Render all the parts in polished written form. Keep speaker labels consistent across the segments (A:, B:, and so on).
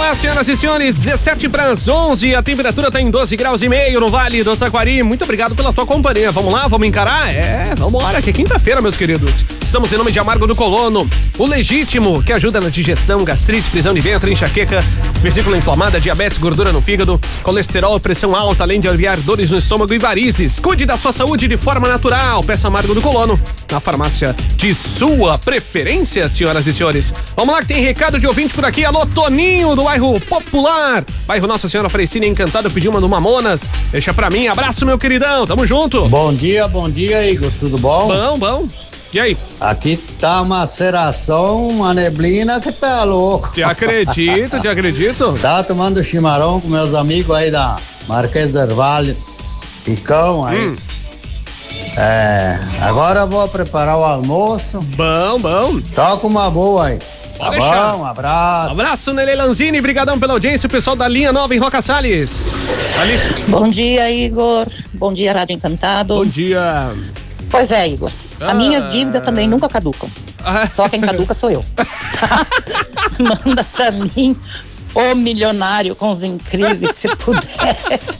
A: lá, senhoras e senhores, 17 para as 11, a temperatura tá em 12 graus e meio no Vale do Taquari. Muito obrigado pela tua companhia. Vamos lá, vamos encarar? Vambora, que é quinta-feira, meus queridos. Estamos em nome de Amargo do Colono, o legítimo, que ajuda na digestão, gastrite, prisão de ventre, enxaqueca, vesícula inflamada, diabetes, gordura no fígado, colesterol, pressão alta, além de aliviar dores no estômago e varizes. Cuide da sua saúde de forma natural. Peça Amargo do Colono na farmácia de sua preferência, senhoras e senhores. Vamos lá que tem recado de ouvinte por aqui. Alô, Toninho, do bairro Popular, bairro Nossa Senhora Aparecida, Encantado, pediu uma do Mamonas. Deixa pra mim, abraço, meu queridão, tamo junto.
B: Bom dia, Igor, tudo bom?
A: Bom. E aí?
B: Aqui tá uma maceração, uma neblina que tá louco.
A: Te acredito.
B: Tá tomando chimarrão com meus amigos aí da Marquês del Vale, Picão aí. Agora eu vou preparar o almoço.
A: Bom.
B: Toca uma boa aí.
A: Pode deixar.
B: Bom, um abraço.
A: Abraço, Nelê Lanzini, brigadão pela audiência, o pessoal da Linha Nova em Roca Salles. Ali.
C: Bom dia, Igor. Bom dia, Rádio Encantado.
A: Bom dia.
C: Pois é, Igor. As minhas dívidas também nunca caducam. Só quem caduca sou eu. Manda pra mim o milionário com os incríveis, se puder.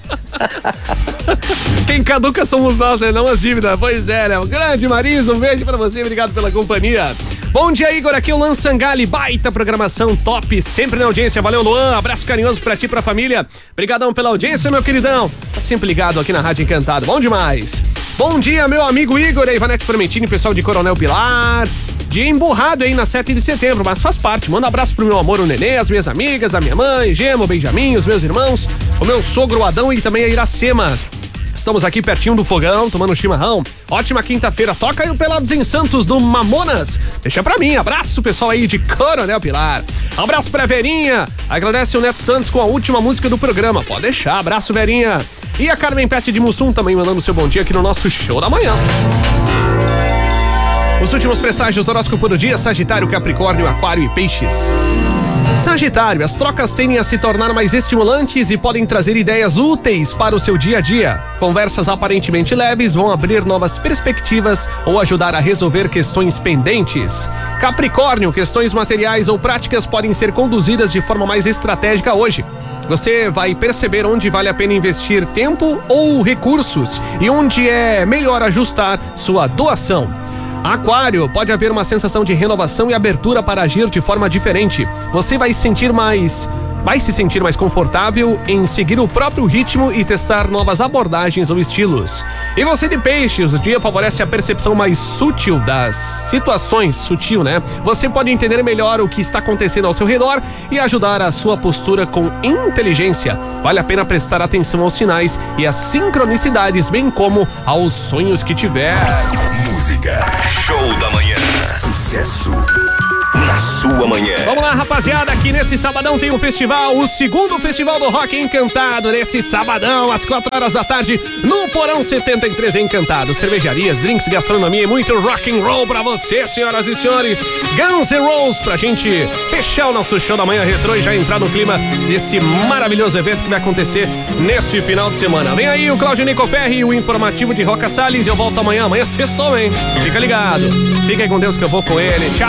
A: Quem caduca somos nós, não as dívidas. Pois é, né? Um grande Marisa, um beijo pra você, obrigado pela companhia. Bom dia, Igor, aqui é o Luan Sangali, baita programação top, sempre na audiência, valeu, Luan, abraço carinhoso pra ti e pra família, brigadão pela audiência, meu queridão, tá sempre ligado aqui na Rádio Encantado, bom demais. Bom dia, meu amigo Igor, Ivanete Prometini, pessoal de Coronel Pilar, dia emburrado aí na 7 de setembro, mas faz parte, manda um abraço pro meu amor, o Nenê, as minhas amigas, a minha mãe, Gema, o Benjamin, os meus irmãos, o meu sogro, o Adão e também a Iracema. Estamos aqui pertinho do fogão, tomando chimarrão. Ótima quinta-feira. Toca aí o Pelados em Santos do Mamonas. Deixa pra mim. Abraço, pessoal aí de Coronel Pilar. Abraço pra Verinha. Agradece o Neto Santos com a última música do programa. Pode deixar. Abraço, Verinha. E a Carmen Pesce de Mussum também mandando seu bom dia aqui no nosso show da manhã. Os últimos presságios do horóscopo do dia: Sagitário, Capricórnio, Aquário e Peixes. Sagitário, as trocas tendem a se tornar mais estimulantes e podem trazer ideias úteis para o seu dia a dia. Conversas aparentemente leves vão abrir novas perspectivas ou ajudar a resolver questões pendentes. Capricórnio, questões materiais ou práticas podem ser conduzidas de forma mais estratégica hoje. Você vai perceber onde vale a pena investir tempo ou recursos e onde é melhor ajustar sua doação. Aquário, pode haver uma sensação de renovação e abertura para agir de forma diferente. Você vai se sentir mais confortável em seguir o próprio ritmo e testar novas abordagens ou estilos. E você de Peixes, o dia favorece a percepção mais sutil das situações, sutil, né? Você pode entender melhor o que está acontecendo ao seu redor e ajudar a sua postura com inteligência. Vale a pena prestar atenção aos sinais e às sincronicidades, bem como aos sonhos que tiver.
D: Música, show da manhã, sucesso na sua manhã.
A: Vamos lá, rapaziada, aqui nesse sabadão tem um festival, o segundo festival do Rock Encantado, nesse sabadão, às 4 horas da tarde, no Porão 73 Encantado. Cervejarias, drinks, gastronomia e muito rock and roll pra você, senhoras e senhores. Guns N' Roses pra gente fechar o nosso show da manhã retrô e já entrar no clima desse maravilhoso evento que vai acontecer neste final de semana. Vem aí o Claudio Nicoferri e o informativo de Roca Salles e eu volto amanhã. Amanhã sextou, hein? Fica ligado. Fica aí com Deus que eu vou com ele. Tchau.